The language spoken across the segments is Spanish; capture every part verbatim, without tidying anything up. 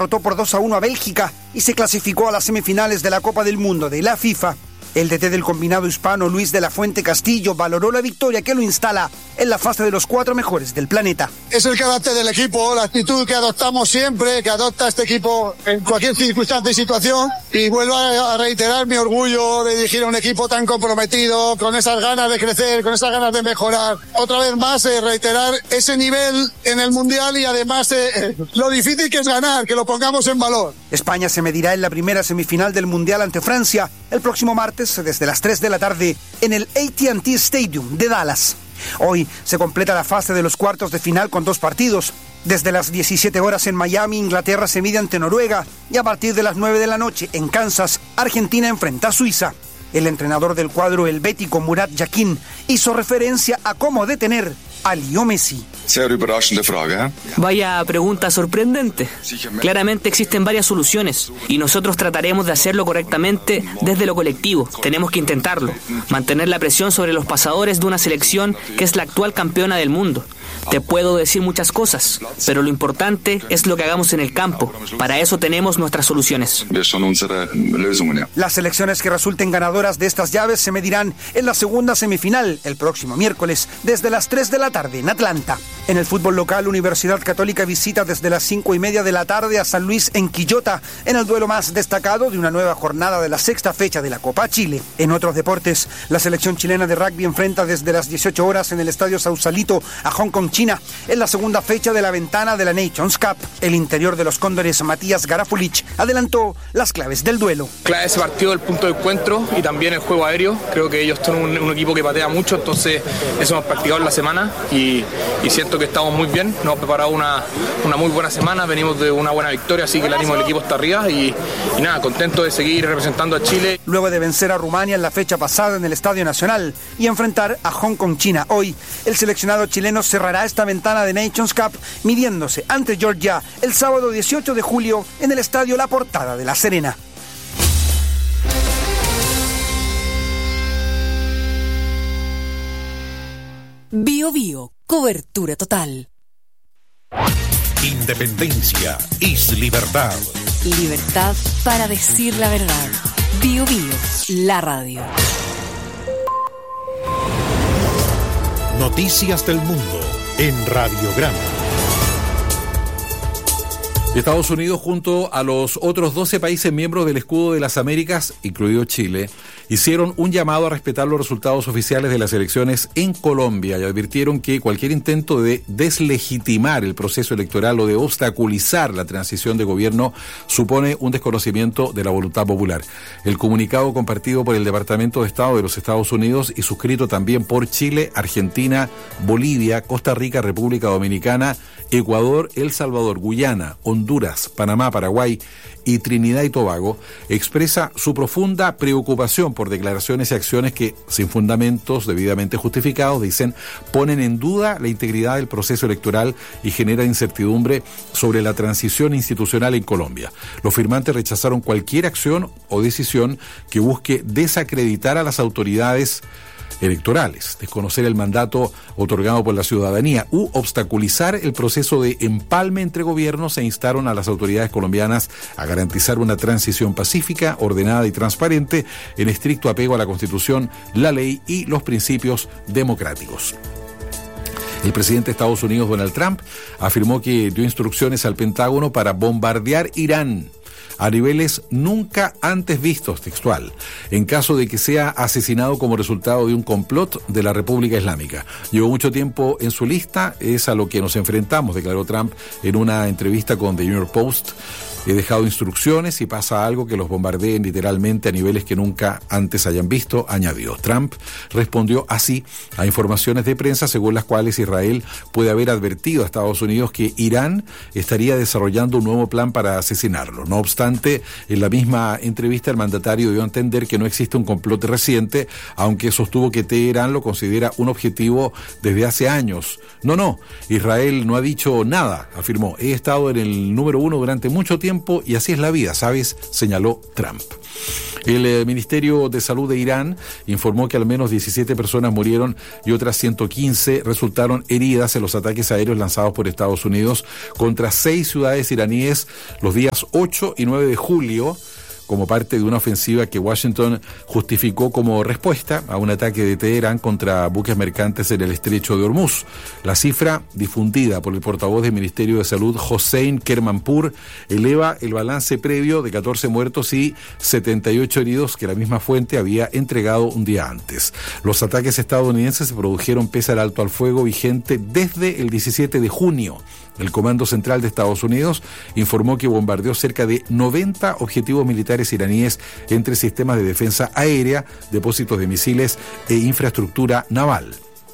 derrotó por dos a uno a Bélgica y se clasificó a las semifinales de la Copa del Mundo de la FIFA. El D T del combinado hispano, Luis de la Fuente Castillo, valoró la victoria que lo instala en la fase de los cuatro mejores del planeta. Es el carácter del equipo, la actitud que adoptamos siempre, que adopta este equipo en cualquier circunstancia y situación. Y vuelvo a reiterar mi orgullo de dirigir a un equipo tan comprometido, con esas ganas de crecer, con esas ganas de mejorar. Otra vez más, eh, reiterar ese nivel en el Mundial y además eh, lo difícil que es ganar, que lo pongamos en valor. España se medirá en la primera semifinal del Mundial ante Francia el próximo martes desde las tres de la tarde en el A T and T Stadium de Dallas. Hoy se completa la fase de los cuartos de final con dos partidos. Desde las diecisiete horas en Miami, Inglaterra se mide ante Noruega y a partir de las nueve de la noche en Kansas, Argentina enfrenta a Suiza. El entrenador del cuadro helvético, Murat Yakin, hizo referencia a cómo detener a Leo Messi. Vaya pregunta sorprendente. Claramente existen varias soluciones y nosotros trataremos de hacerlo correctamente desde lo colectivo. Tenemos que intentarlo, mantener la presión sobre los pasadores de una selección que es la actual campeona del mundo. Te puedo decir muchas cosas, pero lo importante es lo que hagamos en el campo. Para eso tenemos nuestras soluciones. Las selecciones que resulten ganadoras de estas llaves se medirán en la segunda semifinal el próximo miércoles desde las tres de la tarde en Atlanta. En el fútbol local, Universidad Católica visita desde las cinco y media de la tarde a San Luis en Quillota, en el duelo más destacado de una nueva jornada de la sexta fecha de la Copa Chile. En otros deportes, la selección chilena de rugby enfrenta desde las dieciocho horas en el Estadio Sausalito a Hong Kong, China, en la segunda fecha de la ventana de la Nations Cup. El interior de los Cóndores, Matías Garafulich, adelantó las claves del duelo. Clave ese partido, el punto de encuentro y también el juego aéreo. Creo que ellos son un, un equipo que patea mucho, entonces eso hemos practicado en la semana y, y siento que estamos muy bien. Nos hemos preparado una, una muy buena semana, venimos de una buena victoria, así que el ánimo del equipo está arriba y, y nada, contento de seguir representando a Chile. Luego de vencer a Rumania en la fecha pasada en el Estadio Nacional y enfrentar a Hong Kong, China hoy, el seleccionado chileno cerrará esta ventana de Nations Cup midiéndose ante Georgia el sábado dieciocho de julio en el Estadio La Portada de La Serena. Bio Bio, cobertura total. Independencia es libertad. Libertad para decir la verdad. Bio Bio, la radio. Noticias del mundo en Radiograma. Estados Unidos, junto a los otros doce países miembros del Escudo de las Américas, incluido Chile, hicieron un llamado a respetar los resultados oficiales de las elecciones en Colombia y advirtieron que cualquier intento de deslegitimar el proceso electoral o de obstaculizar la transición de gobierno supone un desconocimiento de la voluntad popular. El comunicado compartido por el Departamento de Estado de los Estados Unidos y suscrito también por Chile, Argentina, Bolivia, Costa Rica, República Dominicana, Ecuador, El Salvador, Guyana, Honduras, Panamá, Paraguay y Trinidad y Tobago, expresa su profunda preocupación por declaraciones y acciones que, sin fundamentos debidamente justificados, dicen, ponen en duda la integridad del proceso electoral y generan incertidumbre sobre la transición institucional en Colombia. Los firmantes rechazaron cualquier acción o decisión que busque desacreditar a las autoridades electorales, desconocer el mandato otorgado por la ciudadanía u obstaculizar el proceso de empalme entre gobiernos e instaron a las autoridades colombianas a garantizar una transición pacífica, ordenada y transparente en estricto apego a la Constitución, la ley y los principios democráticos. El presidente de Estados Unidos, Donald Trump, afirmó que dio instrucciones al Pentágono para bombardear Irán a niveles nunca antes vistos, textual, en caso de que sea asesinado como resultado de un complot de la República Islámica. Llevó mucho tiempo en su lista, es a lo que nos enfrentamos, declaró Trump en una entrevista con The New York Post. He dejado instrucciones si pasa algo que los bombardeen literalmente a niveles que nunca antes hayan visto, añadió. Trump respondió así a informaciones de prensa según las cuales Israel puede haber advertido a Estados Unidos que Irán estaría desarrollando un nuevo plan para asesinarlo. No obstante, en la misma entrevista el mandatario dio a entender que no existe un complot reciente, aunque sostuvo que Teherán lo considera un objetivo desde hace años. No, no, Israel no ha dicho nada, afirmó. He estado en el número uno durante mucho tiempo tiempo y así es la vida, ¿sabes?, señaló Trump. El eh, Ministerio de Salud de Irán informó que al menos diecisiete personas murieron y otras ciento quince resultaron heridas en los ataques aéreos lanzados por Estados Unidos contra seis ciudades iraníes los días ocho y nueve de julio, como parte de una ofensiva que Washington justificó como respuesta a un ataque de Teherán contra buques mercantes en el estrecho de Hormuz. La cifra difundida por el portavoz del Ministerio de Salud, Hossein Kermanpour, eleva el balance previo de catorce muertos y setenta y ocho heridos que la misma fuente había entregado un día antes. Los ataques estadounidenses se produjeron pese al alto al fuego vigente desde el diecisiete de junio. El Comando Central de Estados Unidos informó que bombardeó cerca de noventa objetivos militares iraníes entre sistemas de defensa aérea, depósitos de misiles e infraestructura naval.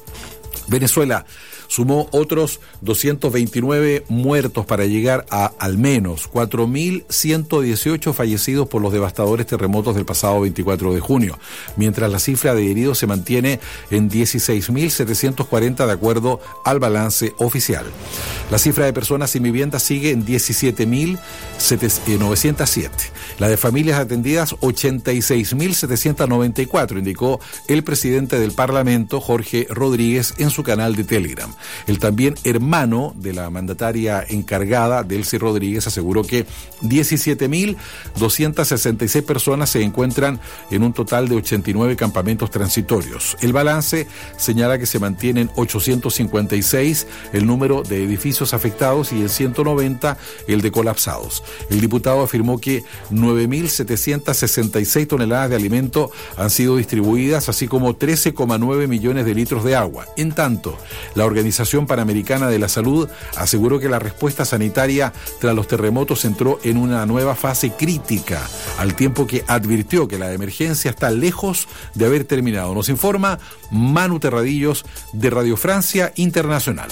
Venezuela sumó otros doscientos veintinueve muertos para llegar a al menos cuatro mil ciento dieciocho fallecidos por los devastadores terremotos del pasado veinticuatro de junio, mientras la cifra de heridos se mantiene en dieciséis mil setecientos cuarenta de acuerdo al balance oficial. La cifra de personas sin vivienda sigue en diecisiete mil novecientos siete. La de familias atendidas, ochenta y seis mil setecientos noventa y cuatro, indicó el presidente del Parlamento, Jorge Rodríguez, en su canal de Telegram. El también hermano de la mandataria encargada, Delcy Rodríguez, aseguró que diecisiete mil doscientos sesenta y seis personas se encuentran en un total de ochenta y nueve campamentos transitorios. El balance señala que se mantienen ochocientos cincuenta y seis el número de edificios afectados y en ciento noventa el de colapsados. El diputado afirmó que nueve mil setecientos sesenta y seis toneladas de alimento han sido distribuidas, así como trece coma nueve millones de litros de agua. En tanto, la Organización Panamericana de la Salud aseguró que la respuesta sanitaria tras los terremotos entró en una nueva fase crítica, al tiempo que advirtió que la emergencia está lejos de haber terminado. Nos informa Manu Terradillos de Radio Francia Internacional.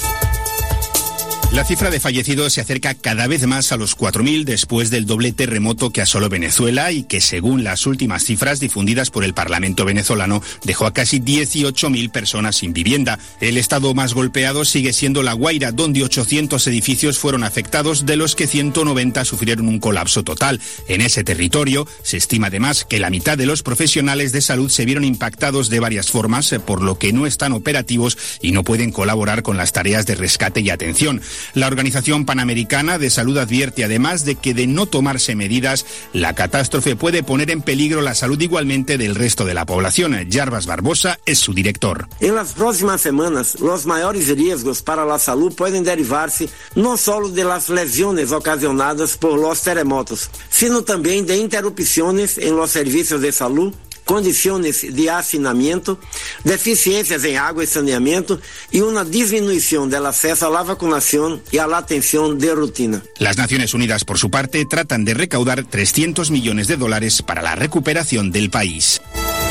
La cifra de fallecidos se acerca cada vez más a los cuatro mil después del doble terremoto que asoló Venezuela y que, según las últimas cifras difundidas por el Parlamento venezolano, dejó a casi dieciocho mil personas sin vivienda. El estado más golpeado sigue siendo La Guaira, donde ochocientos edificios fueron afectados, de los que ciento noventa sufrieron un colapso total. En ese territorio se estima además que la mitad de los profesionales de salud se vieron impactados de varias formas, por lo que no están operativos y no pueden colaborar con las tareas de rescate y atención. La Organización Panamericana de Salud advierte además de que, de no tomarse medidas, la catástrofe puede poner en peligro la salud igualmente del resto de la población. Jarbas Barbosa es su director. En las próximas semanas, los mayores riesgos para la salud pueden derivarse no solo de las lesiones ocasionadas por los terremotos, sino también de interrupciones en los servicios de salud, condiciones de hacinamiento, deficiencias en agua y saneamiento y una disminución del acceso a la vacunación y a la atención de rutina. Las Naciones Unidas, por su parte, tratan de recaudar trescientos millones de dólares para la recuperación del país.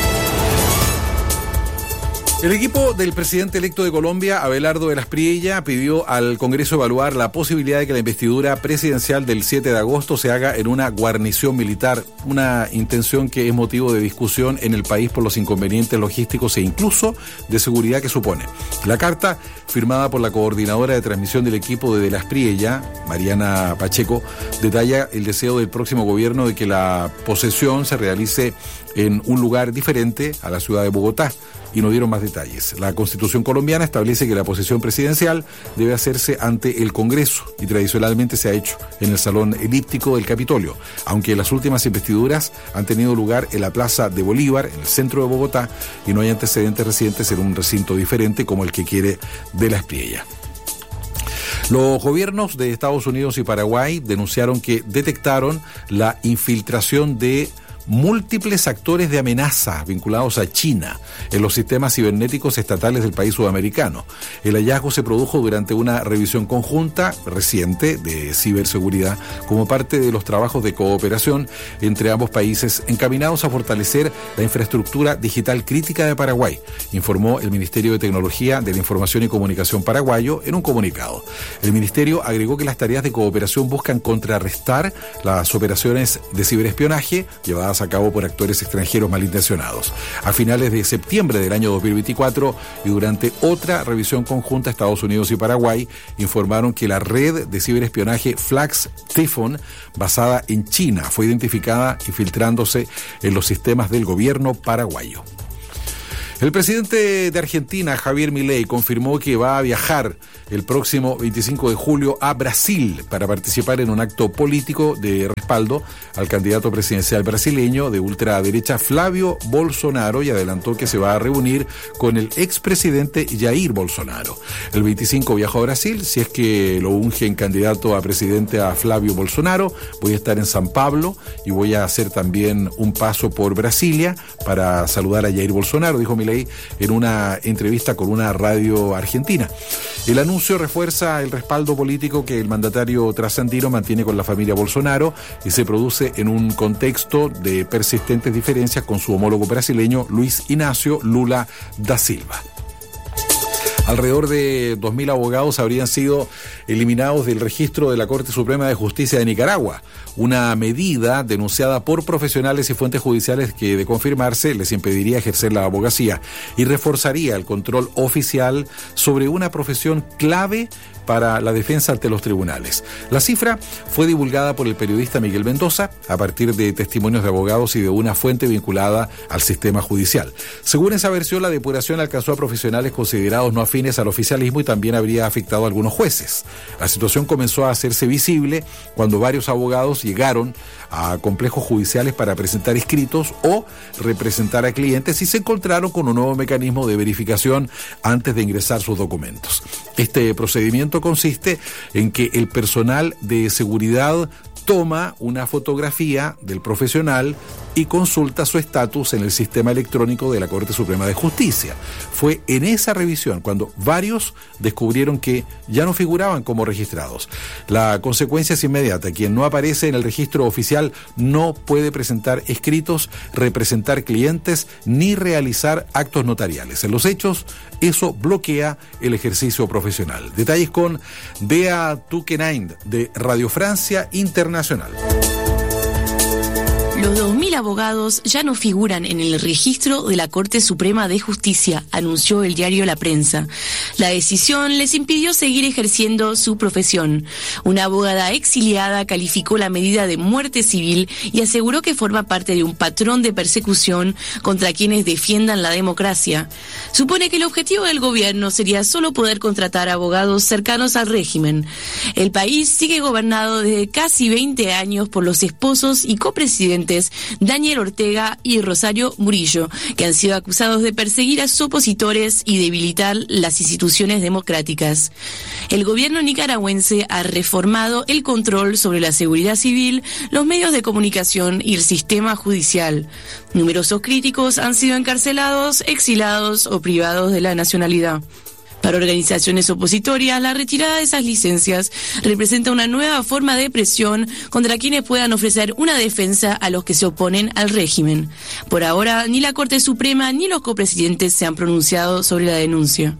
El equipo del presidente electo de Colombia, Abelardo de las Priella, pidió al Congreso evaluar la posibilidad de que la investidura presidencial del siete de agosto se haga en una guarnición militar, una intención que es motivo de discusión en el país por los inconvenientes logísticos e incluso de seguridad que supone. La carta, firmada por la coordinadora de transmisión del equipo de de las Priella, Mariana Pacheco, detalla el deseo del próximo gobierno de que la posesión se realice en un lugar diferente a la ciudad de Bogotá, y no dieron más detalles. La Constitución colombiana establece que la posesión presidencial debe hacerse ante el Congreso y tradicionalmente se ha hecho en el Salón Elíptico del Capitolio, aunque las últimas investiduras han tenido lugar en la Plaza de Bolívar, en el centro de Bogotá, y no hay antecedentes recientes en un recinto diferente como el que quiere de las Priella. Los gobiernos de Estados Unidos y Paraguay denunciaron que detectaron la infiltración de múltiples actores de amenaza vinculados a China en los sistemas cibernéticos estatales del país sudamericano. El hallazgo se produjo durante una revisión conjunta reciente de ciberseguridad como parte de los trabajos de cooperación entre ambos países encaminados a fortalecer la infraestructura digital crítica de Paraguay, informó el Ministerio de Tecnología de la Información y Comunicación paraguayo en un comunicado. El ministerio agregó que las tareas de cooperación buscan contrarrestar las operaciones de ciberespionaje llevadas llevadas a cabo por actores extranjeros malintencionados. A finales de septiembre del año dos mil veinticuatro y durante otra revisión conjunta, Estados Unidos y Paraguay informaron que la red de ciberespionaje Flax Typhoon, basada en China, fue identificada y filtrándose en los sistemas del gobierno paraguayo. El presidente de Argentina, Javier Milei, confirmó que va a viajar el próximo veinticinco de julio a Brasil para participar en un acto político de respaldo al candidato presidencial brasileño de ultraderecha Flávio Bolsonaro, y adelantó que se va a reunir con el expresidente Jair Bolsonaro. El veinticinco viajó a Brasil, si es que lo ungen candidato a presidente a Flávio Bolsonaro. Voy a estar en San Pablo y voy a hacer también un paso por Brasilia para saludar a Jair Bolsonaro, dijo Milei en una entrevista con una radio argentina. El anuncio refuerza el respaldo político que el mandatario trasandino mantiene con la familia Bolsonaro y se produce en un contexto de persistentes diferencias con su homólogo brasileño Luis Inácio Lula da Silva. Alrededor de dos mil abogados habrían sido eliminados del registro de la Corte Suprema de Justicia de Nicaragua, una medida denunciada por profesionales y fuentes judiciales que, de confirmarse, les impediría ejercer la abogacía y reforzaría el control oficial sobre una profesión clave para la defensa ante los tribunales. La cifra fue divulgada por el periodista Miguel Mendoza a partir de testimonios de abogados y de una fuente vinculada al sistema judicial. Según esa versión, la depuración alcanzó a profesionales considerados no afines al oficialismo y también habría afectado a algunos jueces. La situación comenzó a hacerse visible cuando varios abogados llegaron a complejos judiciales para presentar escritos o representar a clientes y se encontraron con un nuevo mecanismo de verificación antes de ingresar sus documentos. Este procedimiento consiste en que el personal de seguridad toma una fotografía del profesional y consulta su estatus en el sistema electrónico de la Corte Suprema de Justicia. Fue en esa revisión cuando varios descubrieron que ya no figuraban como registrados. La consecuencia es inmediata. Quien no aparece en el registro oficial no puede presentar escritos, representar clientes ni realizar actos notariales. En los hechos, eso bloquea el ejercicio profesional. Detalles con Bea Tukenain de Radio Francia Internacional. Los dos mil abogados ya no figuran en el registro de la Corte Suprema de Justicia, anunció el diario La Prensa. La decisión les impidió seguir ejerciendo su profesión. Una abogada exiliada calificó la medida de muerte civil y aseguró que forma parte de un patrón de persecución contra quienes defiendan la democracia. Supone que el objetivo del gobierno sería solo poder contratar abogados cercanos al régimen. El país sigue gobernado desde casi veinte años por los esposos y copresidentes Daniel Ortega y Rosario Murillo, que han sido acusados de perseguir a sus opositores y debilitar las instituciones democráticas. El gobierno nicaragüense ha reformado el control sobre la seguridad civil, los medios de comunicación y el sistema judicial. Numerosos críticos han sido encarcelados, exilados o privados de la nacionalidad. Para organizaciones opositorias, la retirada de esas licencias representa una nueva forma de presión contra quienes puedan ofrecer una defensa a los que se oponen al régimen. Por ahora, ni la Corte Suprema ni los copresidentes se han pronunciado sobre la denuncia.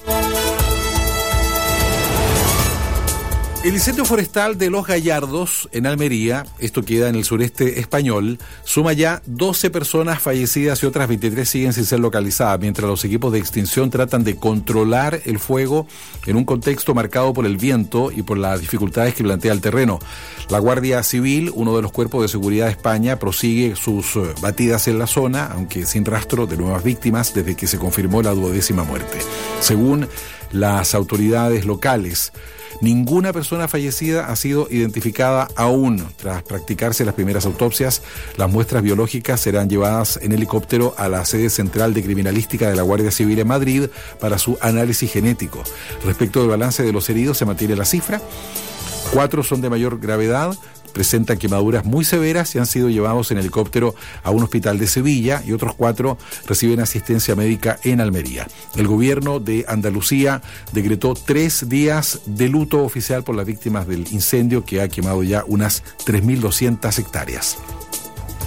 El incendio forestal de Los Gallardos, en Almería, esto queda en el sureste español, suma ya doce personas fallecidas y otras veintitrés siguen sin ser localizadas, mientras los equipos de extinción tratan de controlar el fuego en un contexto marcado por el viento y por las dificultades que plantea el terreno. La Guardia Civil, uno de los cuerpos de seguridad de España, prosigue sus batidas en la zona, aunque sin rastro de nuevas víctimas desde que se confirmó la duodécima muerte. Según las autoridades locales, ninguna persona fallecida ha sido identificada aún. Tras practicarse las primeras autopsias, las muestras biológicas serán llevadas en helicóptero a la sede central de criminalística de la Guardia Civil en Madrid para su análisis genético. Respecto del balance de los heridos, se mantiene la cifra. Cuatro son de mayor gravedad, presentan quemaduras muy severas y han sido llevados en helicóptero a un hospital de Sevilla, y otros cuatro reciben asistencia médica en Almería. El gobierno de Andalucía decretó tres días de luto oficial por las víctimas del incendio que ha quemado ya unas tres mil doscientas hectáreas.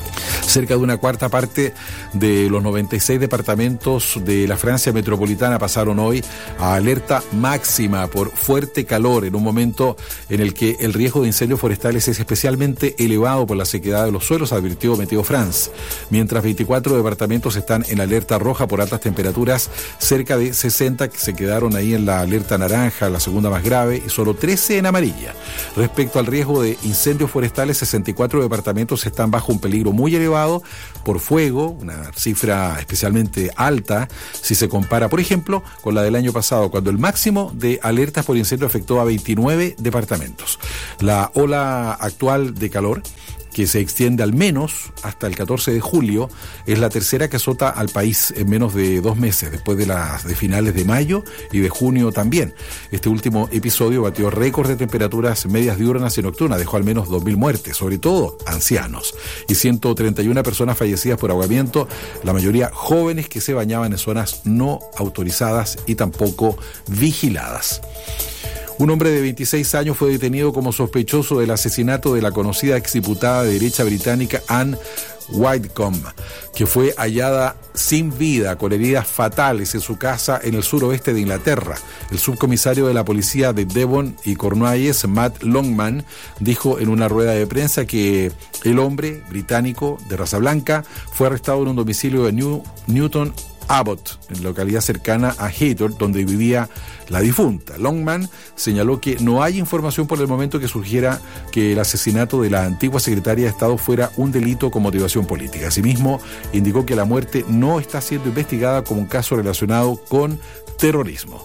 Cerca de una cuarta parte de los noventa y seis departamentos de la Francia metropolitana pasaron hoy a alerta máxima por fuerte calor, en un momento en el que el riesgo de incendios forestales es especialmente elevado por la sequedad de los suelos, advirtió Meteo France. Mientras veinticuatro departamentos están en alerta roja por altas temperaturas, cerca de sesenta que se quedaron ahí en la alerta naranja, la segunda más grave, y solo trece en amarilla. Respecto al riesgo de incendios forestales, sesenta y cuatro departamentos están bajo un peligro muy elevado por fuego, una cifra especialmente alta si se compara, por ejemplo, con la del año pasado, cuando el máximo de alertas por incendio afectó a veintinueve departamentos. La ola actual de calor, que se extiende al menos hasta el catorce de julio, es la tercera que azota al país en menos de dos meses, después de las de finales de mayo y de junio también. Este último episodio batió récord de temperaturas medias diurnas y nocturnas, dejó al menos dos mil muertes, sobre todo ancianos, y ciento treinta y una personas fallecidas por ahogamiento, la mayoría jóvenes que se bañaban en zonas no autorizadas y tampoco vigiladas. Un hombre de veintiséis años fue detenido como sospechoso del asesinato de la conocida exdiputada de derecha británica Anne Whitcomb, que fue hallada sin vida con heridas fatales en su casa en el suroeste de Inglaterra. El subcomisario de la policía de Devon y Cornualles, Matt Longman, dijo en una rueda de prensa que el hombre británico de raza blanca fue arrestado en un domicilio de New Newton Abbott, en localidad cercana a Heathrow, donde vivía la difunta. Longman señaló que no hay información por el momento que sugiera que el asesinato de la antigua secretaria de Estado fuera un delito con motivación política. Asimismo, indicó que la muerte no está siendo investigada como un caso relacionado con terrorismo.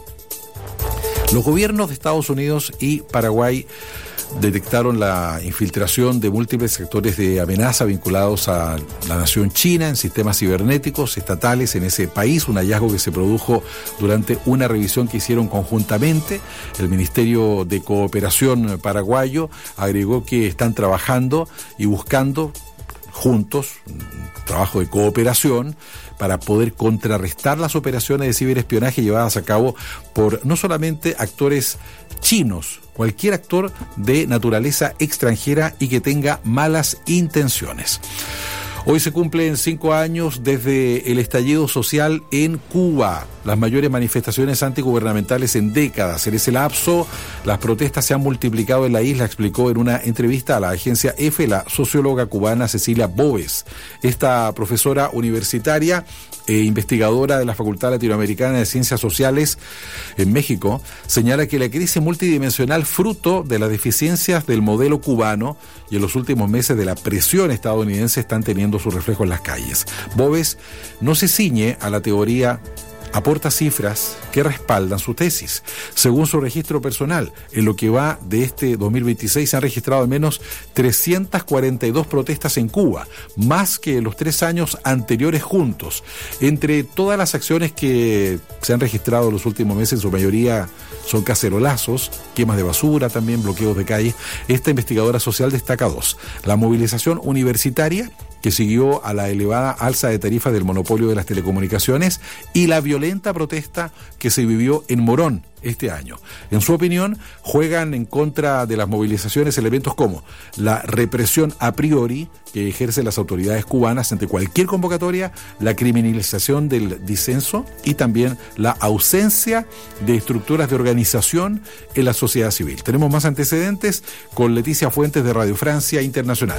Los gobiernos de Estados Unidos y Paraguay detectaron la infiltración de múltiples sectores de amenaza vinculados a la nación china en sistemas cibernéticos estatales en ese país, un hallazgo que se produjo durante una revisión que hicieron conjuntamente. El Ministerio de Cooperación paraguayo agregó que están trabajando y buscando juntos un trabajo de cooperación para poder contrarrestar las operaciones de ciberespionaje llevadas a cabo por no solamente actores chinos, cualquier actor de naturaleza extranjera y que tenga malas intenciones. Hoy se cumplen cinco años desde el estallido social en Cuba, las mayores manifestaciones antigubernamentales en décadas. En ese lapso, las protestas se han multiplicado en la isla, explicó en una entrevista a la agencia EFE la socióloga cubana Cecilia Boves. Esta profesora universitaria e investigadora de la Facultad Latinoamericana de Ciencias Sociales en México señala que la crisis multidimensional, fruto de las deficiencias del modelo cubano y en los últimos meses de la presión estadounidense, están teniendo su reflejo en las calles. Boves no se ciñe a la teoría, aporta cifras que respaldan su tesis. Según su registro personal, en lo que va de este dos mil veintiséis se han registrado al menos trescientas cuarenta y dos protestas en Cuba, más que en los tres años anteriores juntos. Entre todas las acciones que se han registrado en los últimos meses, en su mayoría son cacerolazos, quemas de basura, también bloqueos de calles. Esta investigadora social destaca dos: la movilización universitaria, que siguió a la elevada alza de tarifas del monopolio de las telecomunicaciones, y la violenta protesta que se vivió en Morón este año. En su opinión, juegan en contra de las movilizaciones elementos como la represión a priori que ejercen las autoridades cubanas ante cualquier convocatoria, la criminalización del disenso y también la ausencia de estructuras de organización en la sociedad civil. Tenemos más antecedentes con Leticia Fuentes de Radio Francia Internacional.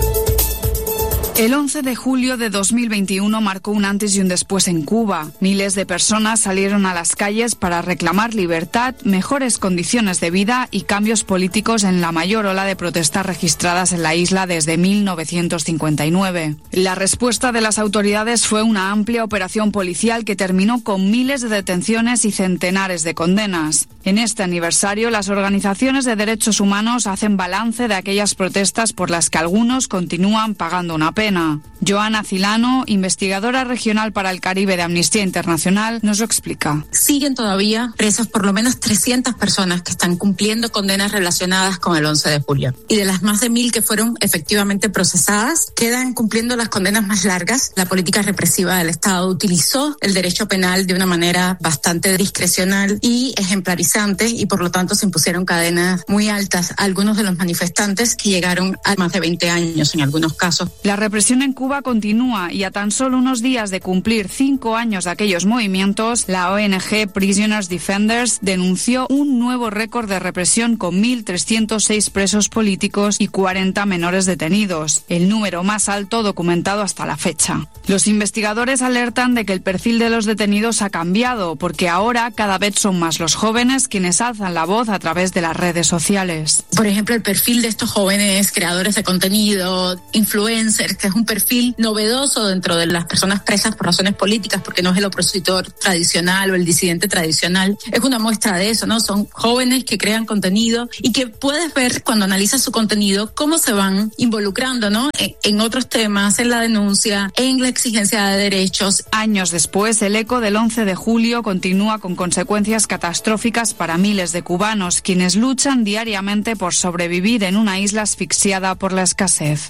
El once de julio de dos mil veintiuno marcó un antes y un después en Cuba. Miles de personas salieron a las calles para reclamar libertad, mejores condiciones de vida y cambios políticos en la mayor ola de protestas registradas en la isla desde mil novecientos cincuenta y nueve. La respuesta de las autoridades fue una amplia operación policial que terminó con miles de detenciones y centenares de condenas. En este aniversario, las organizaciones de derechos humanos hacen balance de aquellas protestas por las que algunos continúan pagando una pena. Joana Cilano, investigadora regional para el Caribe de Amnistía Internacional, nos lo explica. Siguen todavía presas por lo menos trescientas personas que están cumpliendo condenas relacionadas con el once de julio. Y de las más de mil que fueron efectivamente procesadas, quedan cumpliendo las condenas más largas. La política represiva del Estado utilizó el derecho penal de una manera bastante discrecional y ejemplarizante, y por lo tanto se impusieron cadenas muy altas a algunos de los manifestantes que llegaron a más de veinte años en algunos casos. La represión en Cuba continúa y a tan solo unos días de cumplir cinco años de aquellos movimientos, la O N G Prisoners Defenders denunció un nuevo récord de represión con mil trescientos seis presos políticos y cuarenta menores detenidos, el número más alto documentado hasta la fecha. Los investigadores alertan de que el perfil de los detenidos ha cambiado porque ahora cada vez son más los jóvenes quienes alzan la voz a través de las redes sociales. Por ejemplo, el perfil de estos jóvenes creadores de contenido, influencers, que es un perfil novedoso dentro de las personas presas por razones políticas, porque no es el opositor tradicional o el disidente tradicional. Es una muestra de eso, ¿no? Son jóvenes que crean contenido y que puedes ver cuando analizas su contenido cómo se van involucrando, ¿no? En, en otros temas, en la denuncia, en la exigencia de derechos. Años después, el eco del once de julio continúa con consecuencias catastróficas para miles de cubanos, quienes luchan diariamente por sobrevivir en una isla asfixiada por la escasez.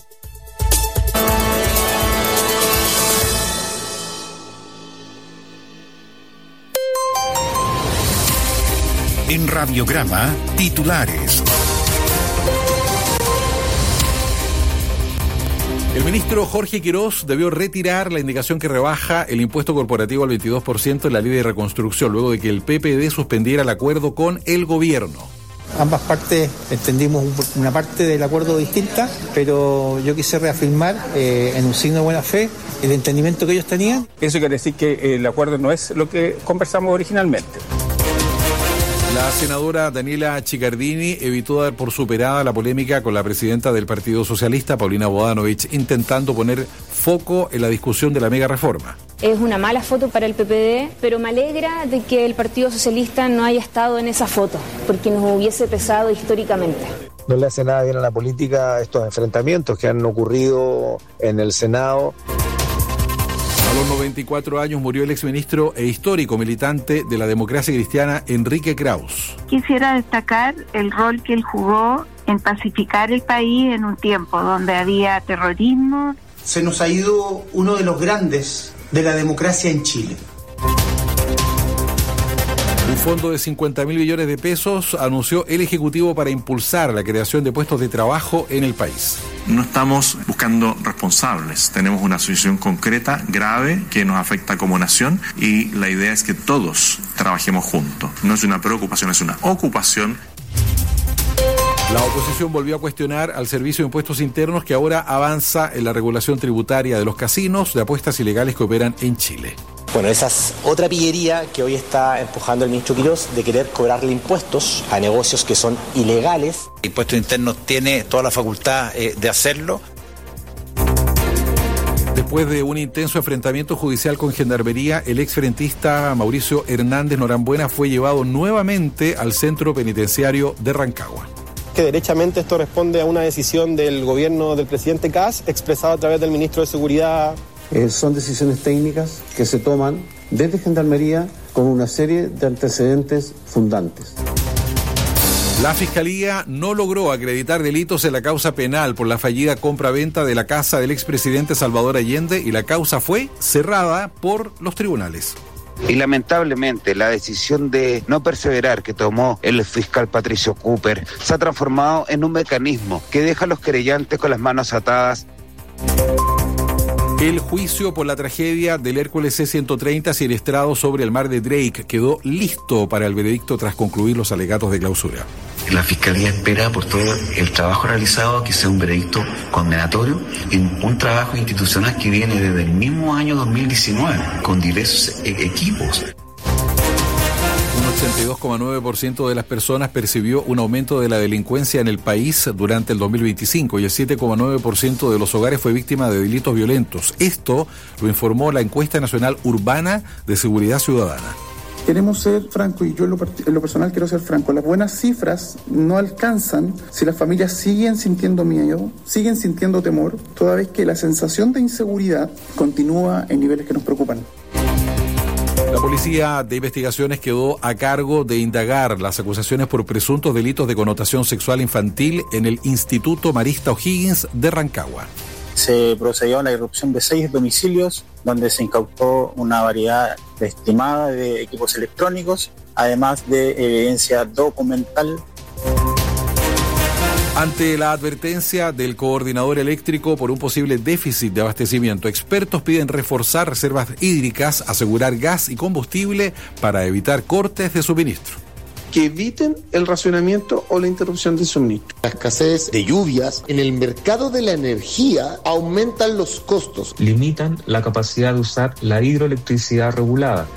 En Radiograma, titulares. El ministro Jorge Quirós debió retirar la indicación que rebaja el impuesto corporativo al veintidós por ciento en la ley de reconstrucción, luego de que el P P D suspendiera el acuerdo con el gobierno. Ambas partes entendimos una parte del acuerdo distinta, pero yo quise reafirmar eh, en un signo de buena fe el entendimiento que ellos tenían. Eso quiere decir que el acuerdo no es lo que conversamos originalmente. La senadora Daniela Chicardini evitó dar por superada la polémica con la presidenta del Partido Socialista, Paulina Bodanovich, intentando poner foco en la discusión de la mega reforma. Es una mala foto para el P P D, pero me alegra de que el Partido Socialista no haya estado en esa foto, porque nos hubiese pesado históricamente. No le hace nada bien a la política estos enfrentamientos que han ocurrido en el Senado. A los noventa y cuatro años murió el exministro e histórico militante de la democracia cristiana Enrique Kraus. Quisiera destacar el rol que él jugó en pacificar el país en un tiempo donde había terrorismo. Se nos ha ido uno de los grandes de la democracia en Chile. Un fondo de cincuenta mil millones de pesos anunció el Ejecutivo para impulsar la creación de puestos de trabajo en el país. No estamos buscando responsables, tenemos una situación concreta, grave, que nos afecta como nación y la idea es que todos trabajemos juntos. No es una preocupación, es una ocupación. La oposición volvió a cuestionar al Servicio de Impuestos Internos, que ahora avanza en la regulación tributaria de los casinos de apuestas ilegales que operan en Chile. Bueno, esa es otra pillería que hoy está empujando el ministro Quirós, de querer cobrarle impuestos a negocios que son ilegales. Impuestos Internos tiene toda la facultad eh, de hacerlo. Después de un intenso enfrentamiento judicial con Gendarmería, el exfrentista Mauricio Hernández Norambuena fue llevado nuevamente al centro penitenciario de Rancagua. Que derechamente esto responde a una decisión del gobierno del presidente Kast, expresada a través del ministro de Seguridad. Eh, son decisiones técnicas que se toman desde Gendarmería con una serie de antecedentes fundantes. La Fiscalía no logró acreditar delitos en la causa penal por la fallida compra-venta de la casa del expresidente Salvador Allende y la causa fue cerrada por los tribunales. Y lamentablemente la decisión de no perseverar que tomó el fiscal Patricio Cooper se ha transformado en un mecanismo que deja a los querellantes con las manos atadas. El juicio por la tragedia del Hércules C ciento treinta siniestrado sobre el mar de Drake quedó listo para el veredicto tras concluir los alegatos de clausura. La Fiscalía espera por todo el trabajo realizado que sea un veredicto condenatorio en un trabajo institucional que viene desde el mismo año dos mil diecinueve con diversos e- equipos. Un ochenta y dos coma nueve por ciento de las personas percibió un aumento de la delincuencia en el país durante el dos mil veinticinco y el siete coma nueve por ciento de los hogares fue víctima de delitos violentos. Esto lo informó la encuesta nacional urbana de seguridad ciudadana. Queremos ser francos y yo en lo, en lo personal quiero ser franco. Las buenas cifras no alcanzan si las familias siguen sintiendo miedo, siguen sintiendo temor, toda vez que la sensación de inseguridad continúa en niveles que nos preocupan. La Policía de Investigaciones quedó a cargo de indagar las acusaciones por presuntos delitos de connotación sexual infantil en el Instituto Marista O'Higgins de Rancagua. Se procedió a la irrupción de seis domicilios, donde se incautó una variedad estimada de equipos electrónicos, además de evidencia documental. Ante la advertencia del coordinador eléctrico por un posible déficit de abastecimiento, expertos piden reforzar reservas hídricas, asegurar gas y combustible para evitar cortes de suministro. Que eviten el racionamiento o la interrupción del suministro. La escasez de lluvias en el mercado de la energía aumentan los costos. Limitan la capacidad de usar la hidroelectricidad regulada.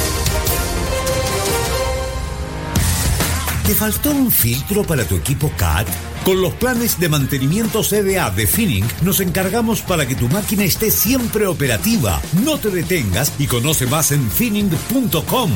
¿Te faltó un filtro para tu equipo C A T? Con los planes de mantenimiento C D A de Finning nos encargamos para que tu máquina esté siempre operativa. No te detengas y conoce más en finning punto com.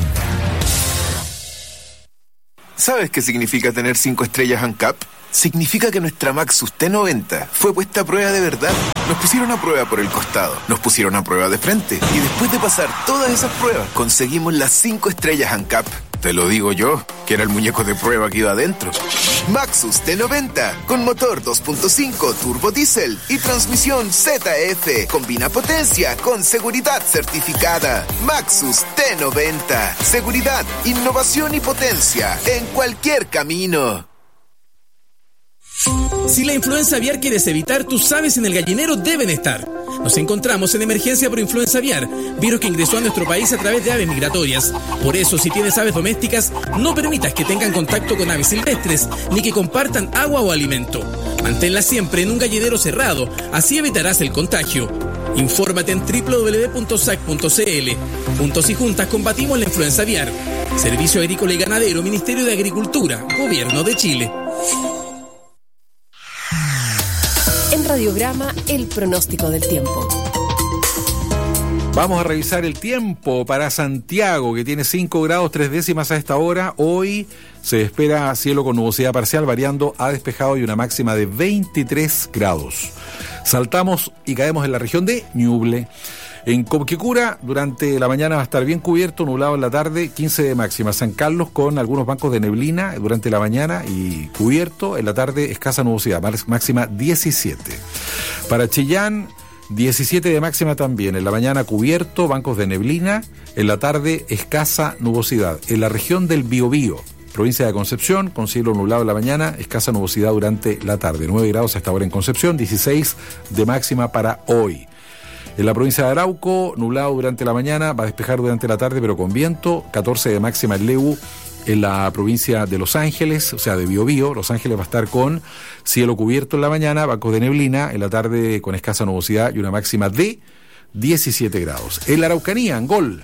¿Sabes qué significa tener cinco estrellas ANCAP? Significa que nuestra Maxus T noventa fue puesta a prueba de verdad. Nos pusieron a prueba por el costado, nos pusieron a prueba de frente y después de pasar todas esas pruebas conseguimos las cinco estrellas ANCAP. Te lo digo yo, que era el muñeco de prueba que iba adentro. Maxus T noventa, con motor dos punto cinco turbo diésel y transmisión Z F. Combina potencia con seguridad certificada. Maxus T noventa. Seguridad, innovación y potencia en cualquier camino. Si la influenza aviar quieres evitar, tus aves en el gallinero deben estar. Nos encontramos en emergencia por influenza aviar, virus que ingresó a nuestro país a través de aves migratorias. Por eso, si tienes aves domésticas, no permitas que tengan contacto con aves silvestres, ni que compartan agua o alimento. Manténlas siempre en un gallinero cerrado, así evitarás el contagio. Infórmate en doble u doble u doble u punto s a c punto c l. Juntos y juntas combatimos la influenza aviar. Servicio Agrícola y Ganadero, Ministerio de Agricultura, Gobierno de Chile. En Radiograma, el pronóstico del tiempo. Vamos a revisar el tiempo para Santiago, que tiene cinco grados tres décimas a esta hora. Hoy se espera cielo con nubosidad parcial, variando a despejado y una máxima de veintitrés grados. Saltamos y caemos en la región de Ñuble. En Comquecura, durante la mañana va a estar bien cubierto, nublado en la tarde, quince de máxima. San Carlos con algunos bancos de neblina durante la mañana y cubierto. En la tarde, escasa nubosidad, máxima diecisiete. Para Chillán, diecisiete de máxima también. En la mañana cubierto, bancos de neblina. En la tarde, escasa nubosidad. En la región del Biobío, provincia de Concepción, con cielo nublado en la mañana, escasa nubosidad durante la tarde. nueve grados hasta ahora en Concepción, dieciséis de máxima para hoy. En la provincia de Arauco, nublado durante la mañana, va a despejar durante la tarde, pero con viento, catorce de máxima en Lebu. En la provincia de Los Ángeles, o sea, de Biobío, Los Ángeles va a estar con cielo cubierto en la mañana, bancos de neblina, en la tarde con escasa nubosidad y una máxima de diecisiete grados. En la Araucanía, Angol.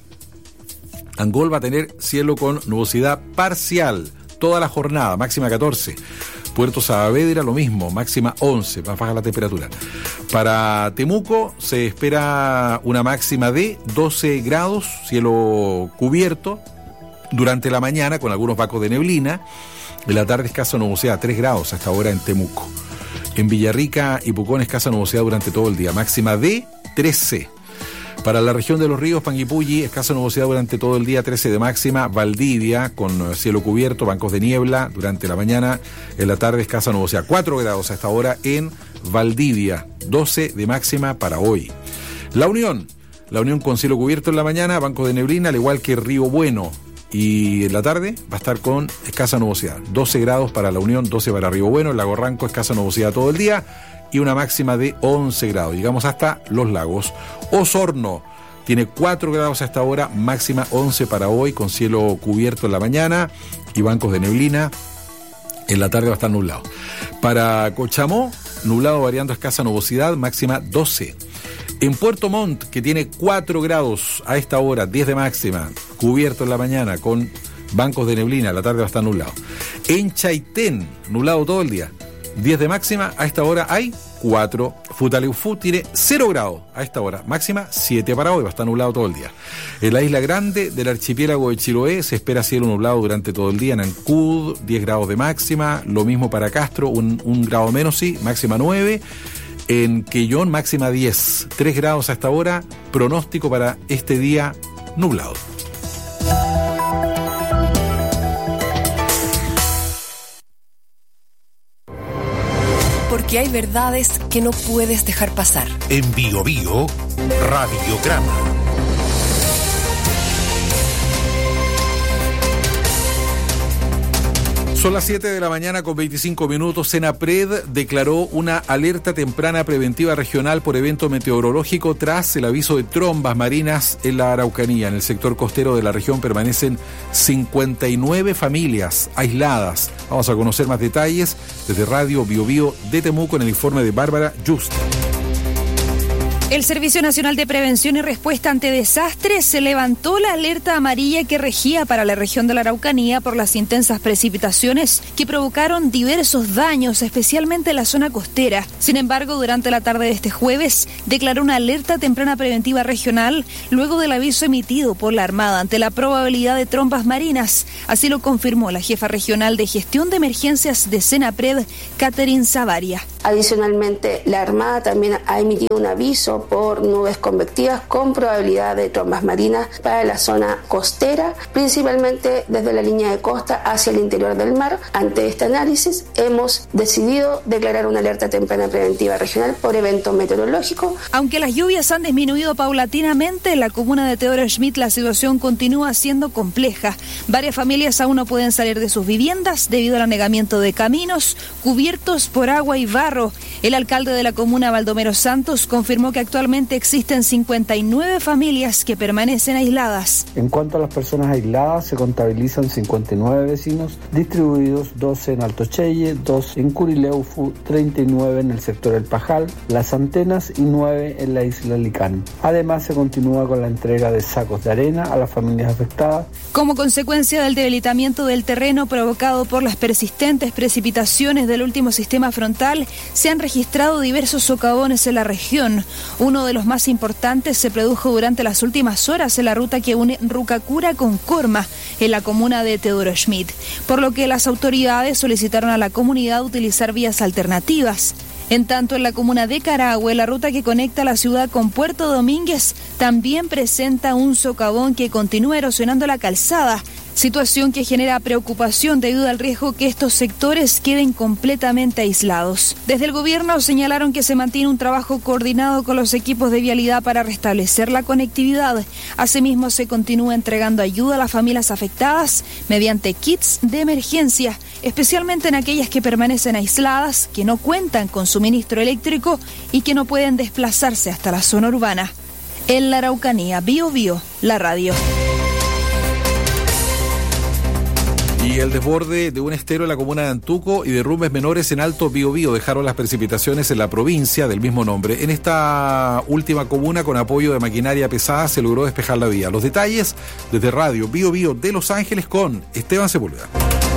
Angol va a tener cielo con nubosidad parcial toda la jornada, máxima catorce. Puerto Saavedra lo mismo, máxima once, va a bajar la temperatura. Para Temuco se espera una máxima de doce grados, cielo cubierto durante la mañana con algunos bancos de neblina. En la tarde escasa nubosidad, tres grados hasta ahora en Temuco. En Villarrica y Pucón escasa nubosidad durante todo el día, máxima de trece. Para la región de los ríos, Panguipulli, escasa nubosidad durante todo el día, trece de máxima. Valdivia, con cielo cubierto, bancos de niebla durante la mañana. En la tarde, escasa nubosidad, cuatro grados hasta ahora en Valdivia, doce de máxima para hoy. La Unión, La Unión con cielo cubierto en la mañana, bancos de neblina, al igual que Río Bueno. Y en la tarde va a estar con escasa nubosidad, doce grados para La Unión, doce para Río Bueno. El Lago Ranco, escasa nubosidad todo el día y una máxima de once grados. Llegamos hasta Los Lagos. Osorno tiene cuatro grados hasta ahora, máxima once para hoy, con cielo cubierto en la mañana y bancos de neblina. En la tarde va a estar nublado. Para Cochamó, nublado variando a escasa nubosidad, máxima doce. En Puerto Montt, que tiene cuatro grados a esta hora, diez de máxima, cubierto en la mañana con bancos de neblina, en la tarde va a estar nublado. En Chaitén, nublado todo el día, diez de máxima, a esta hora hay cuatro. Futaleufú tiene cero grados a esta hora, máxima siete para hoy, va a estar nublado todo el día. En la isla grande del archipiélago de Chiloé se espera cielo nublado durante todo el día. En Ancud, diez grados de máxima, lo mismo para Castro, un, un grado menos, sí, máxima nueve. En Quellón, máxima diez, tres grados hasta ahora, pronóstico para este día nublado. Porque hay verdades que no puedes dejar pasar. En Bio Bio, Radiograma. Son las siete de la mañana con veinticinco minutos. Senapred declaró una alerta temprana preventiva regional por evento meteorológico tras el aviso de trombas marinas en la Araucanía. En el sector costero de la región permanecen cincuenta y nueve familias aisladas. Vamos a conocer más detalles desde Radio Biobío de Temuco en el informe de Bárbara Just. El Servicio Nacional de Prevención y Respuesta ante Desastres se levantó la alerta amarilla que regía para la región de la Araucanía por las intensas precipitaciones que provocaron diversos daños, especialmente en la zona costera. Sin embargo, durante la tarde de este jueves, declaró una alerta temprana preventiva regional luego del aviso emitido por la Armada ante la probabilidad de trombas marinas. Así lo confirmó la jefa regional de gestión de emergencias de Senapred, Catherine Savaria. Adicionalmente, la Armada también ha emitido un aviso por nubes convectivas con probabilidad de trombas marinas para la zona costera, principalmente desde la línea de costa hacia el interior del mar. Ante este análisis, hemos decidido declarar una alerta temprana preventiva regional por evento meteorológico. Aunque las lluvias han disminuido paulatinamente, en la comuna de Teodoro Schmidt la situación continúa siendo compleja. Varias familias aún no pueden salir de sus viviendas debido al anegamiento de caminos cubiertos por agua y barro. El alcalde de la comuna, Baldomero Santos, confirmó que actualmente existen cincuenta y nueve familias que permanecen aisladas. En cuanto a las personas aisladas, se contabilizan cincuenta y nueve vecinos, distribuidos doce en Alto Cheye, dos en Curileufu, treinta y nueve en el sector El Pajal, Las Antenas y nueve en la isla Licán. Además, se continúa con la entrega de sacos de arena a las familias afectadas. Como consecuencia del debilitamiento del terreno provocado por las persistentes precipitaciones del último sistema frontal, se han registrado diversos socavones en la región. Uno de los más importantes se produjo durante las últimas horas en la ruta que une Rucacura con Corma, en la comuna de Teodoro Schmidt, por lo que las autoridades solicitaron a la comunidad utilizar vías alternativas. En tanto, en la comuna de Carahue, la ruta que conecta la ciudad con Puerto Domínguez también presenta un socavón que continúa erosionando la calzada, situación que genera preocupación debido al riesgo que estos sectores queden completamente aislados. Desde el gobierno señalaron que se mantiene un trabajo coordinado con los equipos de vialidad para restablecer la conectividad. Asimismo, se continúa entregando ayuda a las familias afectadas mediante kits de emergencia, especialmente en aquellas que permanecen aisladas, que no cuentan con suministro eléctrico y que no pueden desplazarse hasta la zona urbana. En la Araucanía, Bio Bio, la radio. Y el desborde de un estero en la comuna de Antuco y derrumbes menores en Alto Biobío dejaron las precipitaciones en la provincia del mismo nombre. En esta última comuna, con apoyo de maquinaria pesada, se logró despejar la vía. Los detalles desde Radio Biobío de Los Ángeles con Esteban Sepúlveda.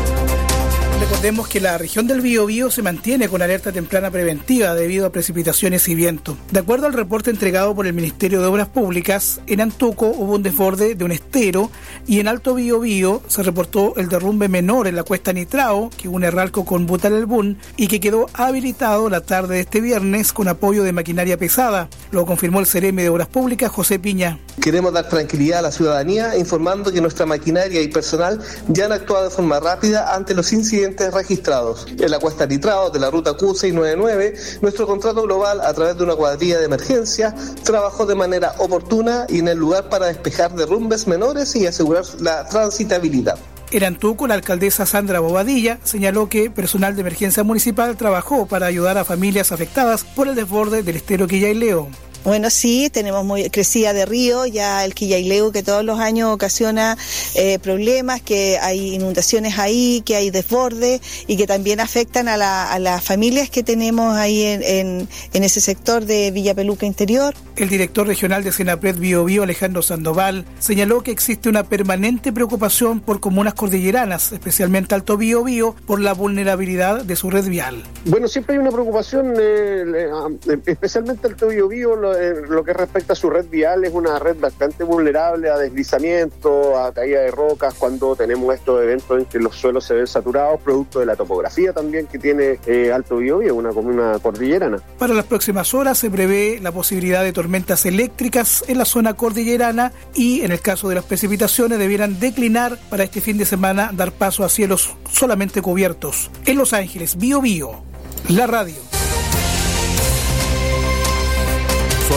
Recordemos que la región del Biobío se mantiene con alerta temprana preventiva debido a precipitaciones y viento. De acuerdo al reporte entregado por el Ministerio de Obras Públicas, en Antuco hubo un desborde de un estero y en Alto Biobío se reportó el derrumbe menor en la cuesta Nitrao, que une Ralco con Butalelbún y que quedó habilitado la tarde de este viernes con apoyo de maquinaria pesada. Lo confirmó el C R M de Obras Públicas, José Piña. Queremos dar tranquilidad a la ciudadanía informando que nuestra maquinaria y personal ya han actuado de forma rápida ante los incidentes registrados. En la cuesta Nitrao de la ruta Q seiscientos noventa y nueve, nuestro contrato global, a través de una cuadrilla de emergencia, trabajó de manera oportuna y en el lugar para despejar derrumbes menores y asegurar la transitabilidad. En Antuco, la alcaldesa Sandra Bobadilla señaló que personal de emergencia municipal trabajó para ayudar a familias afectadas por el desborde del estero Quillaileo. Bueno, sí, tenemos muy crecida de río, ya el Quillaileu, que todos los años ocasiona eh, problemas, que hay inundaciones ahí, que hay desbordes y que también afectan a, la, a las familias que tenemos ahí en, en, en ese sector de Villa Peluca Interior. El director regional de Senapred Biobío, Alejandro Sandoval, señaló que existe una permanente preocupación por comunas cordilleranas, especialmente Alto Biobío, por la vulnerabilidad de su red vial. Bueno, siempre hay una preocupación, eh, especialmente Alto Biobío, lo, eh, lo que respecta a su red vial, es una red bastante vulnerable a deslizamiento, a caída de rocas, cuando tenemos estos eventos en que los suelos se ven saturados, producto de la topografía también que tiene eh, Alto Biobío, una comuna cordillerana. Para las próximas horas se prevé la posibilidad de tormentas eléctricas en la zona cordillerana y, en el caso de las precipitaciones, debieran declinar para este fin de semana, dar paso a cielos solamente cubiertos. En Los Ángeles, Bio Bio, la radio. Son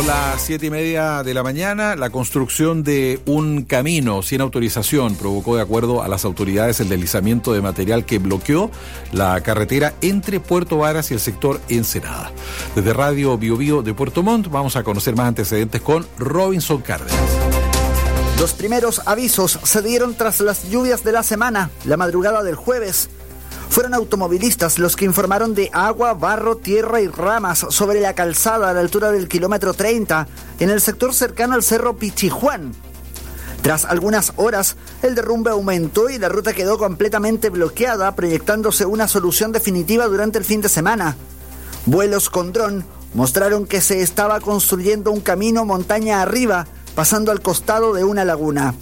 Son las siete y media de la mañana. La construcción de un camino sin autorización provocó, de acuerdo a las autoridades, el deslizamiento de material que bloqueó la carretera entre Puerto Varas y el sector Ensenada. Desde Radio Bio Bio de Puerto Montt vamos a conocer más antecedentes con Robinson Cárdenas. Los primeros avisos se dieron tras las lluvias de la semana, la madrugada del jueves. Fueron automovilistas los que informaron de agua, barro, tierra y ramas sobre la calzada a la altura del kilómetro treinta, en el sector cercano al cerro Pichijuán. Tras algunas horas, el derrumbe aumentó y la ruta quedó completamente bloqueada, proyectándose una solución definitiva durante el fin de semana. Vuelos con dron mostraron que se estaba construyendo un camino montaña arriba, pasando al costado de una laguna.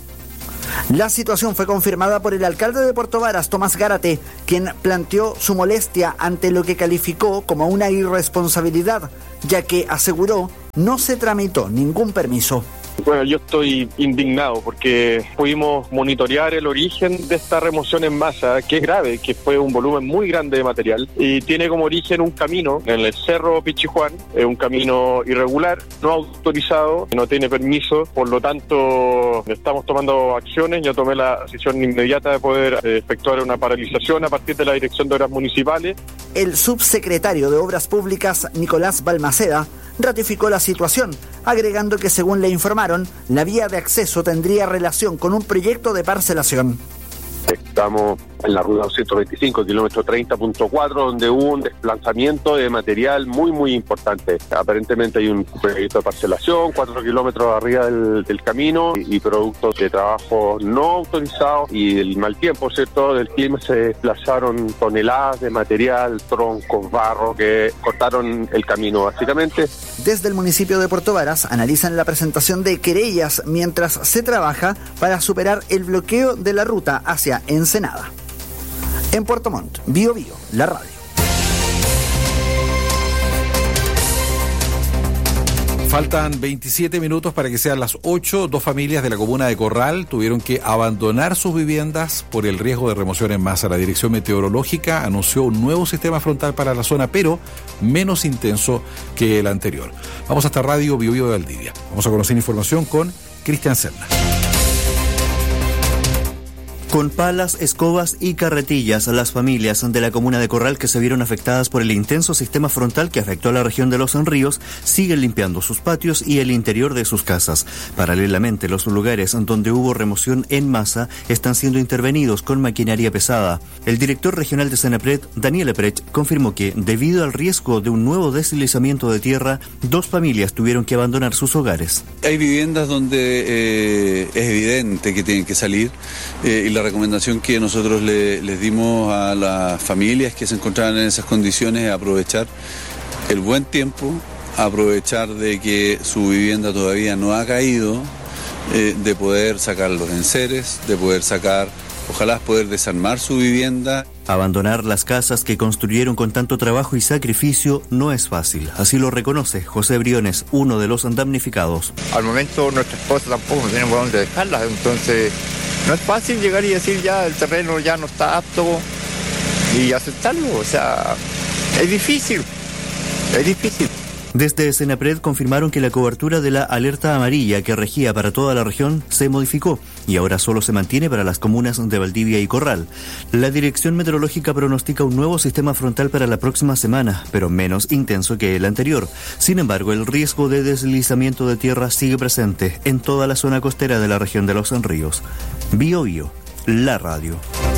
La situación fue confirmada por el alcalde de Puerto Varas, Tomás Gárate, quien planteó su molestia ante lo que calificó como una irresponsabilidad, ya que aseguró no se tramitó ningún permiso. Bueno, yo estoy indignado porque pudimos monitorear el origen de esta remoción en masa, que es grave, que fue un volumen muy grande de material y tiene como origen un camino en el cerro Pichijuán, es un camino irregular, no autorizado, no tiene permiso, por lo tanto estamos tomando acciones. Yo tomé la decisión inmediata de poder eh, efectuar una paralización a partir de la Dirección de Obras Municipales. El subsecretario de Obras Públicas, Nicolás Balmaceda, ratificó la situación, agregando que, según le informaron, la vía de acceso tendría relación con un proyecto de parcelación. Estamos en la ruta doscientos veinticinco, kilómetro treinta punto cuatro, donde hubo un desplazamiento de material muy, muy importante. Aparentemente hay un proyecto de parcelación, cuatro kilómetros arriba del, del camino, y, y productos de trabajo no autorizados, y el mal tiempo, ¿cierto?, del clima, se desplazaron toneladas de material, troncos, barro, que cortaron el camino, básicamente. Desde el municipio de Puerto Varas analizan la presentación de querellas mientras se trabaja para superar el bloqueo de la ruta hacia Ensenada. En Puerto Montt, Bio Bio, la radio. Faltan veintisiete minutos para que sean las ocho. Dos familias de la comuna de Corral tuvieron que abandonar sus viviendas por el riesgo de remoción en masa. La Dirección Meteorológica anunció un nuevo sistema frontal para la zona, pero menos intenso que el anterior. Vamos hasta Radio Bio Bio de Valdivia. Vamos a conocer información con Cristian Serna. Con palas, escobas y carretillas, las familias de la comuna de Corral que se vieron afectadas por el intenso sistema frontal que afectó a la región de Los Ríos siguen limpiando sus patios y el interior de sus casas. Paralelamente, los lugares donde hubo remoción en masa están siendo intervenidos con maquinaria pesada. El director regional de Senapred, Daniel Eprecht, confirmó que, debido al riesgo de un nuevo deslizamiento de tierra, dos familias tuvieron que abandonar sus hogares. Hay viviendas donde eh, es evidente que tienen que salir eh, y la recomendación que nosotros le, les dimos a las familias que se encontraban en esas condiciones es aprovechar el buen tiempo, aprovechar de que su vivienda todavía no ha caído, eh, de poder sacar los enseres, de poder sacar, ojalá poder desarmar su vivienda. Abandonar las casas que construyeron con tanto trabajo y sacrificio no es fácil, así lo reconoce José Briones, uno de los damnificados. Al momento nuestra esposa tampoco no tiene por dónde dejarlas, entonces no es fácil llegar y decir ya el terreno ya no está apto y aceptarlo, o sea, es difícil, es difícil. Desde Senapred confirmaron que la cobertura de la alerta amarilla que regía para toda la región se modificó y ahora solo se mantiene para las comunas de Valdivia y Corral. La Dirección Meteorológica pronostica un nuevo sistema frontal para la próxima semana, pero menos intenso que el anterior. Sin embargo, el riesgo de deslizamiento de tierra sigue presente en toda la zona costera de la región de Los Ríos. Bio Bio, la radio.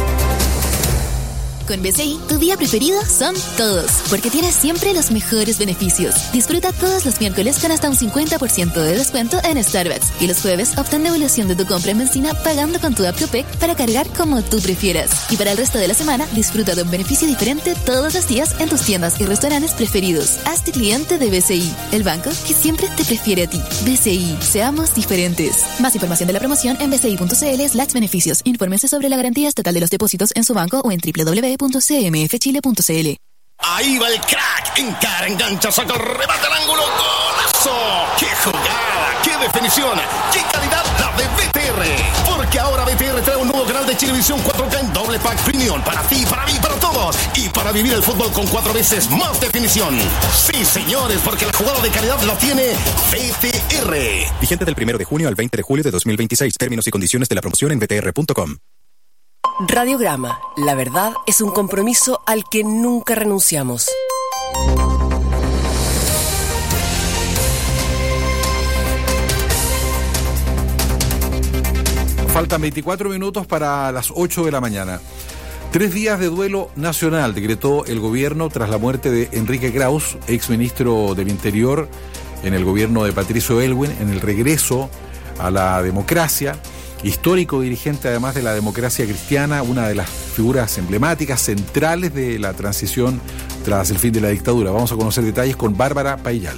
Con B C I, tu día preferido son todos, porque tienes siempre los mejores beneficios. Disfruta todos los miércoles con hasta un cincuenta por ciento de descuento en Starbucks y los jueves obtén devolución de tu compra en benzina pagando con tu app Copec para cargar como tú prefieras. Y para el resto de la semana, disfruta de un beneficio diferente todos los días en tus tiendas y restaurantes preferidos. Hazte cliente de B C I, el banco que siempre te prefiere a ti. B C I, seamos diferentes. Más información de la promoción en bci.cl slash beneficios. Infórmense sobre la garantía estatal de los depósitos en su banco o en doble u doble u doble u punto c m f chile punto c l. Ahí va el crack, encara, engancha, saca el remate al ángulo, golazo. ¡Qué jugada! ¡Qué definición! ¡Qué calidad la de B T R! Porque ahora B T R trae un nuevo canal de Chilevisión cuatro K en doble pack premium para ti, para mí, para todos. Y para vivir el fútbol con cuatro veces más definición. Sí, señores, porque la jugada de calidad la tiene B T R. Vigente del primero de junio al veinte de julio de dos mil veintiséis. Términos y condiciones de la promoción en b t r punto com. Radiograma. La verdad es un compromiso al que nunca renunciamos. Faltan veinticuatro minutos para las ocho de la mañana. Tres días de duelo nacional decretó el gobierno tras la muerte de Enrique Kraus, exministro del Interior en el gobierno de Patricio Aylwin, en el regreso a la democracia. Histórico dirigente además de la democracia cristiana, una de las figuras emblemáticas centrales de la transición tras el fin de la dictadura. Vamos a conocer detalles con Bárbara Paillal.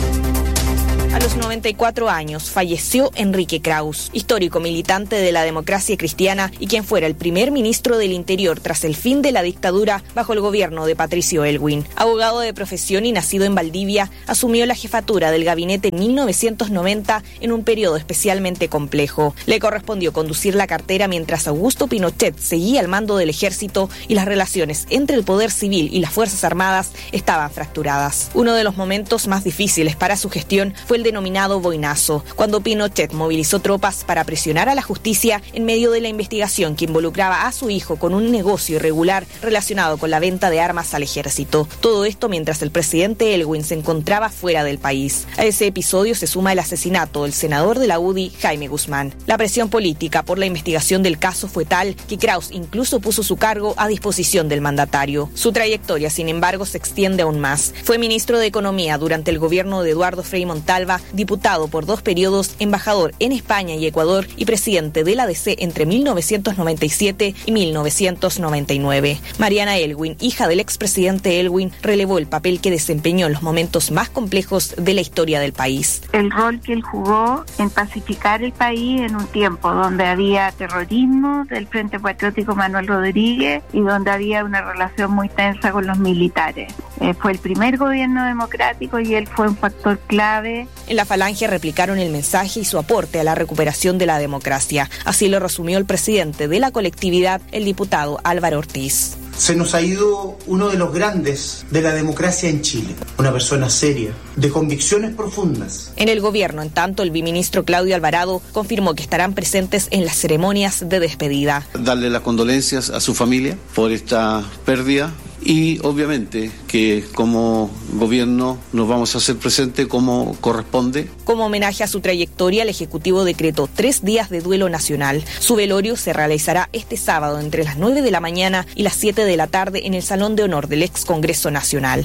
A los noventa y cuatro años falleció Enrique Kraus, histórico militante de la democracia cristiana y quien fuera el primer ministro del Interior tras el fin de la dictadura bajo el gobierno de Patricio Aylwin. Abogado de profesión y nacido en Valdivia, asumió la jefatura del gabinete en mil novecientos noventa en un periodo especialmente complejo. Le correspondió conducir la cartera mientras Augusto Pinochet seguía al mando del ejército y las relaciones entre el poder civil y las Fuerzas Armadas estaban fracturadas. Uno de los momentos más difíciles para su gestión fue el denominado Boinazo, cuando Pinochet movilizó tropas para presionar a la justicia en medio de la investigación que involucraba a su hijo con un negocio irregular relacionado con la venta de armas al ejército. Todo esto mientras el presidente Aylwin se encontraba fuera del país. A ese episodio se suma el asesinato del senador de la U D I, Jaime Guzmán. La presión política por la investigación del caso fue tal que Kraus incluso puso su cargo a disposición del mandatario. Su trayectoria, sin embargo, se extiende aún más. Fue ministro de Economía durante el gobierno de Eduardo Frei Montalva, diputado por dos periodos, embajador en España y Ecuador y presidente de la A D C entre mil novecientos noventa y siete y mil novecientos noventa y nueve. Mariana Aylwin, hija del expresidente Aylwin, relevó el papel que desempeñó en los momentos más complejos de la historia del país. El rol que él jugó en pacificar el país en un tiempo donde había terrorismo del Frente Patriótico Manuel Rodríguez y donde había una relación muy tensa con los militares. Eh, fue el primer gobierno democrático y él fue un factor clave. En la Falange replicaron el mensaje y su aporte a la recuperación de la democracia. Así lo resumió el presidente de la colectividad, el diputado Álvaro Ortiz. Se nos ha ido uno de los grandes de la democracia en Chile, una persona seria, de convicciones profundas. En el gobierno, en tanto, el biministro Claudio Alvarado confirmó que estarán presentes en las ceremonias de despedida. Darle las condolencias a su familia por esta pérdida. Y obviamente que como gobierno nos vamos a hacer presente como corresponde. Como homenaje a su trayectoria, el Ejecutivo decretó tres días de duelo nacional. Su velorio se realizará este sábado entre las nueve de la mañana y las siete de la tarde en el Salón de Honor del Ex Congreso Nacional.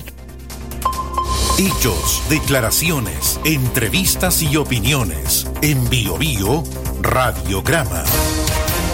Hechos, declaraciones, entrevistas y opiniones. En Bio Bio, Radiograma.